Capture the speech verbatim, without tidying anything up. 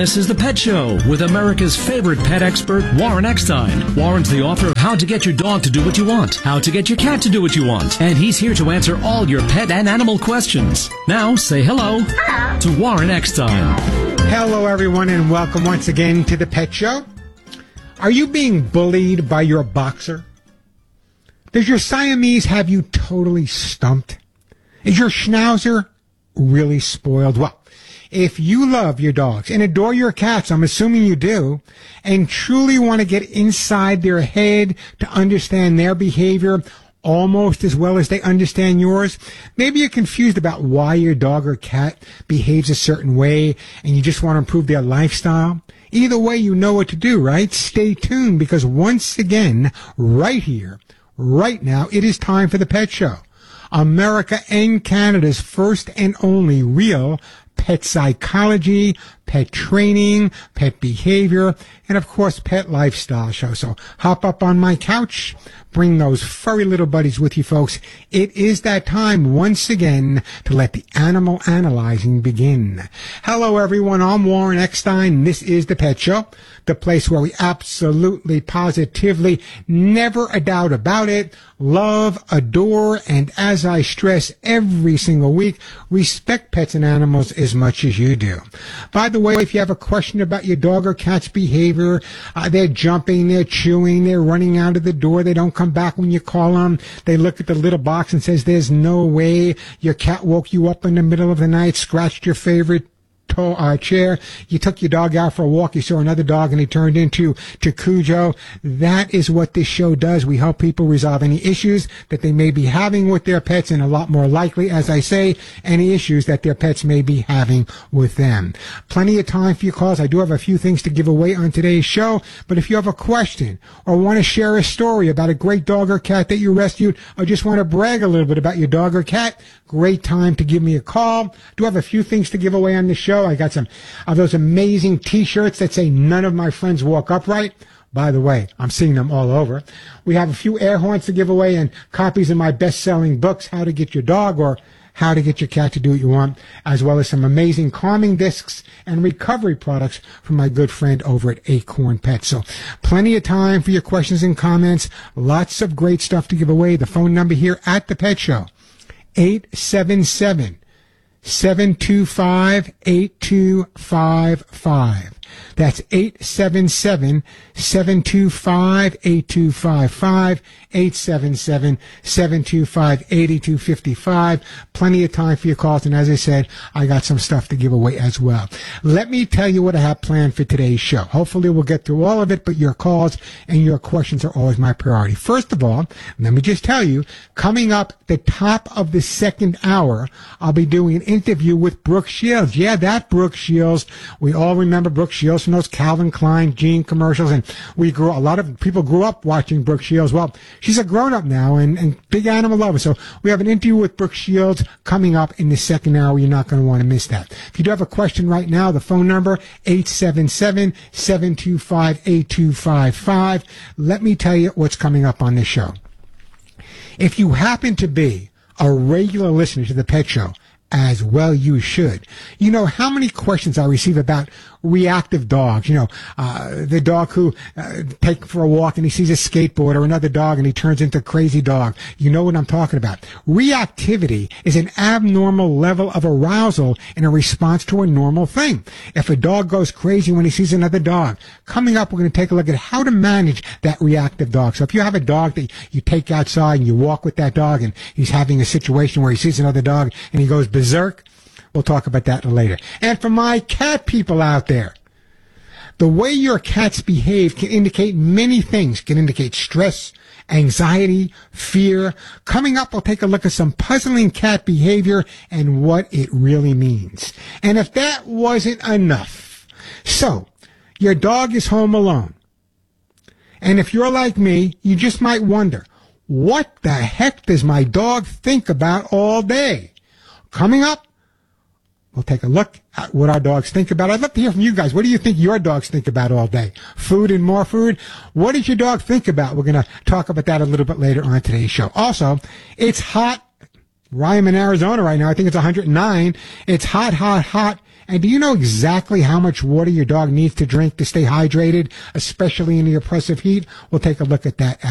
This is The Pet Show with America's favorite pet expert, Warren Eckstein. Warren's the author of How to Get Your Dog to Do What You Want, How to Get Your Cat to Do What You Want, and he's here to answer all your pet and animal questions. Now, say hello, hello. to Warren Eckstein. Hello, everyone, and welcome once again to The Pet Show. Are you being bullied by your boxer? Does your Siamese have you totally stumped? Is your Schnauzer really spoiled? Well, if you love your dogs and adore your cats, I'm assuming you do, and truly want to get inside their head to understand their behavior almost as well as they understand yours, maybe you're confused about why your dog or cat behaves a certain way and you just want to improve their lifestyle. Either way, you know what to do, right? Stay tuned, because once again, right here, right now, it is time for The Pet Show. America and Canada's first and only real pet psychology, pet training, pet behavior, and of course, pet lifestyle show. So hop up on my couch, bring those furry little buddies with you, folks. It is that time once again to let the animal analyzing begin. Hello, everyone. I'm Warren Eckstein. This is The Pet Show, the place where we absolutely, positively, never a doubt about it, love, adore, and as I stress every single week, respect pets and animals as much as you do. By the way, if you have a question about your dog or cat's behavior, uh, they're jumping, they're chewing, they're running out of the door, they don't come back when you call them, they look at the little box and says, there's no way, your cat woke you up in the middle of the night, scratched your favorite to- uh, chair, you took your dog out for a walk, you saw another dog and he turned into to Cujo. That is what this show does. We help people resolve any issues that they may be having with their pets, and a lot more likely, as I say, any issues that their pets may be having with them. Plenty of time for your calls. I do have a few things to give away on today's show, but if you have a question or want to share a story about a great dog or cat that you rescued, or just want to brag a little bit about your dog or cat, great time to give me a call. I do have a few things to give away on the show. I got some of those amazing T-shirts that say none of my friends walk upright. By the way, I'm seeing them all over. We have a few air horns to give away and copies of my best-selling books, How to Get Your Dog or How to Get Your Cat to Do What You Want, as well as some amazing calming discs and recovery products from my good friend over at Acorn Pets. So plenty of time for your questions and comments. Lots of great stuff to give away. The phone number here at The Pet Show, eight seven seven, seven two five, eight two five five. That's eight seven seven, seven two five, eight two five five, eight seven seven, seven two five, eight two five five. Plenty of time for your calls, and as I said, I got some stuff to give away as well. Let me tell you what I have planned for today's show. Hopefully we'll get through all of it, but your calls and your questions are always my priority. First of all, let me just tell you, coming up the top of the second hour, I'll be doing an interview with Brooke Shields. Yeah, that Brooke Shields. We all remember Brooke Shields from those Calvin Klein jean commercials, and we grew, a lot of people grew up watching Brooke Shields. Well, she's a grown-up now and, and big animal lover, so we have an interview with Brooke Shields coming up in the second hour. You're not going to want to miss that. If you do have a question right now, the phone number, eight seven seven, seven two five, eight two five five. Let me tell you what's coming up on this show. If you happen to be a regular listener to The Pet Show, as well you should, you know how many questions I receive about reactive dogs. You know, uh, the dog who uh, take for a walk and he sees a skateboard, or another dog and he turns into a crazy dog. You know what I'm talking about. Reactivity is an abnormal level of arousal in a response to a normal thing. If a dog goes crazy when he sees another dog, coming up, we're going to take a look at how to manage that reactive dog. So if you have a dog that you take outside and you walk with that dog and he's having a situation where he sees another dog and he goes berserk, we'll talk about that later. And for my cat people out there, the way your cats behave can indicate many things. Can indicate stress, anxiety, fear. Coming up, we'll take a look at some puzzling cat behavior and what it really means. And if that wasn't enough, so your dog is home alone. And if you're like me, you just might wonder, what the heck does my dog think about all day? Coming up, we'll take a look at what our dogs think about. I'd love to hear from you guys. What do you think your dogs think about all day? Food and more food? What does your dog think about? We're going to talk about that a little bit later on today's show. Also, it's hot. Where I am in Arizona right now, I think it's one hundred nine. It's hot, hot, hot And do you know exactly how much water your dog needs to drink to stay hydrated, especially in the oppressive heat? We'll take a look at that